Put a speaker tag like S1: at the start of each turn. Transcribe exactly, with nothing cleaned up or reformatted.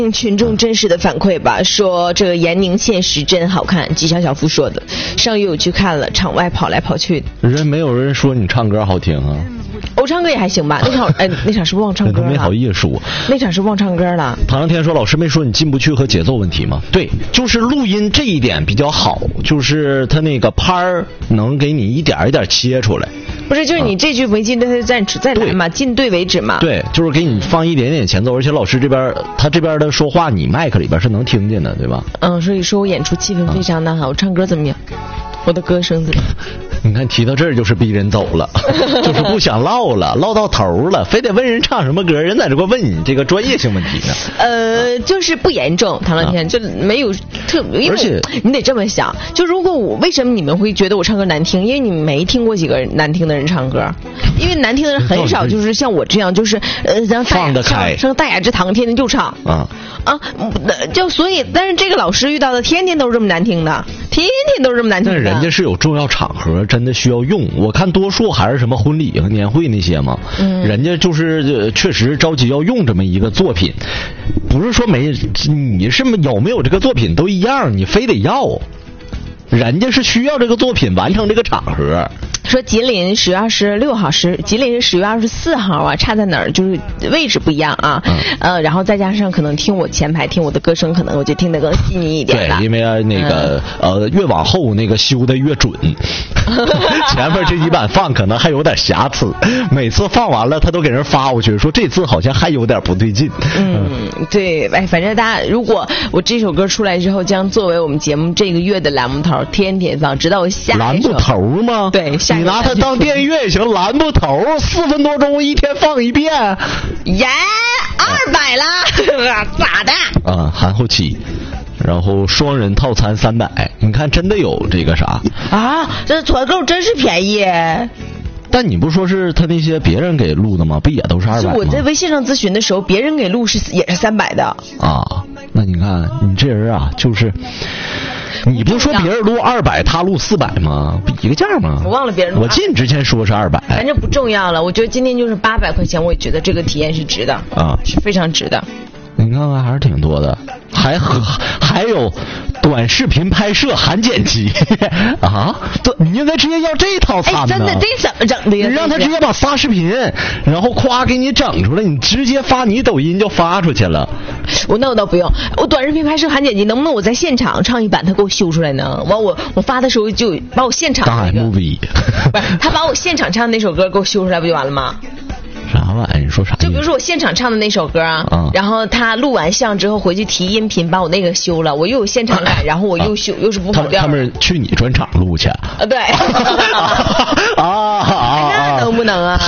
S1: 群众真实的反馈吧，说这个延宁县时真好看，吉祥小夫说的。上月我去看了，场外跑来跑去的。
S2: 人没有人说你唱歌好听啊。
S1: 我唱歌也还行吧，那场哎那场是不是忘唱歌了？
S2: 没好意思说。
S1: 那场是忘唱歌了。
S2: 唐两天说老师没说你进不去和节奏问题吗？对，就是录音这一点比较好，就是他那个拍儿能给你一点一点切出来。
S1: 不是，就是你这句没进对，再再来嘛，进对为止嘛。
S2: 对，就是给你放一点点前奏，而且老师这边他这边的说话，你麦克里边是能听见的，对吧？
S1: 嗯，所以说我演出气氛非常的好，我唱歌怎么样？我的歌声怎么样？
S2: 你看提到这儿就是逼人走了，就是不想唠了，唠到头了，非得问人唱什么歌，人在这块问你这个专业性问题呢。
S1: 呃，就是不严重，唐乐天、啊、就没有特，因为你得这么想，就如果我为什么你们会觉得我唱歌难听？因为你们没听过几个难听的人唱歌，因为难听的人很少，就是像我这样，就是呃，像
S2: 放得开，
S1: 像大雅之堂天天就唱
S2: 啊
S1: 啊，就所以，但是这个老师遇到的天天都是这么难听的，天天都是这么难听的。
S2: 那人家是有重要场合，真的需要用。我看多数还是什么婚礼和年会那些嘛，嗯，人家就是确实着急要用这么一个作品，不是说没你是有没有这个作品都一样，你非得要，人家是需要这个作品完成这个场合。
S1: 说吉林十月二十六号是吉林是十月二十四号啊，差在哪儿？就是位置不一样啊，嗯、呃，然后再加上可能听我前排听我的歌声，可能我就听得更细腻一点了。
S2: 对，因为那个、嗯、呃越往后那个修的越准，前面这几版放可能还有点瑕疵，每次放完了他都给人发过去，说这次好像还有点不对劲。
S1: 嗯，对，哎，反正大家如果我这首歌出来之后，将作为我们节目这个月的栏目头，天天放，直到我下
S2: 栏目头吗？
S1: 对，下
S2: 你拿它当电乐也行，栏目头四分多钟一天放一遍，
S1: 耶，二百了，咋的？
S2: 啊，含糊期，然后双人套餐三百，你看真的有这个啥
S1: 啊？这团购真是便宜。
S2: 但你不说是他那些别人给录的吗？不也都是二百吗？
S1: 我在微信上咨询的时候，别人给录是也是三百的
S2: 啊。那你看你这人啊，就是你不说别人录二百，他录四百吗？不一个价吗？
S1: 我忘了别人录。
S2: 我记你之前说是二百，
S1: 反正不重要了。我觉得今天就是八百块钱，我也觉得这个体验是值的
S2: 啊，
S1: 是非常值的。
S2: 你看看还是挺多的，还还有短视频拍摄含剪辑啊！对，你应该直接要这套餐呢。
S1: 哎，真的，这怎么整的呀？
S2: 你让他直接把仨视频，然后夸给你整出来，你直接发你抖音就发出去了。
S1: 我那我倒不用，我短视频拍摄含剪辑，能不能我在现场唱一版，他给我修出来呢？完我我发的时候就把我现场
S2: 大 M V，
S1: 不是他把我现场唱的那首歌给我修出来，不就完了吗？
S2: 啥玩意儿？你说啥？
S1: 就比如说我现场唱的那首歌啊，嗯、然后他录完像之后回去提音频，把我那个修了，我又有现场感，然后我又修、啊、又是不跑调。
S2: 他们去你专场录去？
S1: 啊，对，